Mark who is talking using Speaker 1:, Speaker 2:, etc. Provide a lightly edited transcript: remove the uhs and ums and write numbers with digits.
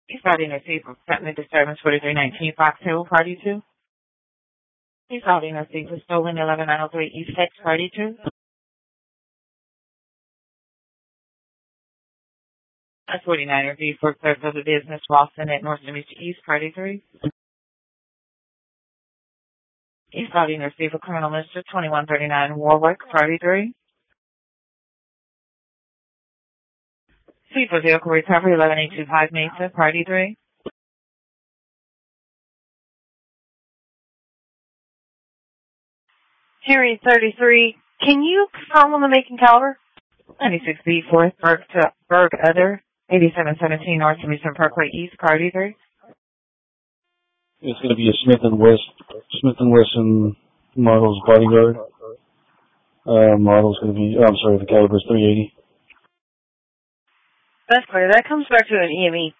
Speaker 1: He's holding a seat for threatening disturbance 4319 Fox Hill, Party 2. He's holding a seat for stolen 11903 East Hex, Party 2. That's 49 review for clerk of the business, Walston at North Beach East, Party 3. He's holding a seat for criminal mischief 2139 Warwick, Party 3. Seat for vehicle recovery 11825 Mesa, Party 3.
Speaker 2: Hearing 33, can you confirm on the make and caliber?
Speaker 1: 96B, 4th, Berg Other, 8717 North Eastern Parkway East, Party 3.
Speaker 3: It's going to be a Smith & Wesson model's bodyguard. Model's going to be, the caliber's 380.
Speaker 2: That's clear. That comes back to an EME.